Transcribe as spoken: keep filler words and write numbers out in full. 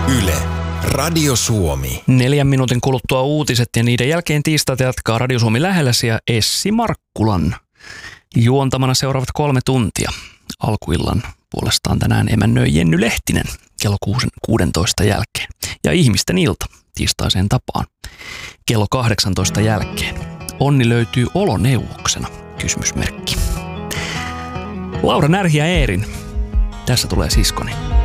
Yle, Radio Suomi. Neljän minuutin kuluttua uutiset ja niiden jälkeen tiistaita jatkaa Radio Suomi lähelläsi ja Essi Markkulan juontamana seuraavat kolme tuntia. Alkuillan puolestaan tänään emännöi Jenny Lehtinen kello kuusitoista jälkeen. Ja ihmisten ilta tiistaiseen tapaan kello kahdeksantoista jälkeen. Onni löytyy oloneuvoksena, kysymysmerkki. Laura Närhi ja Eerin. Tässä tulee siskoni.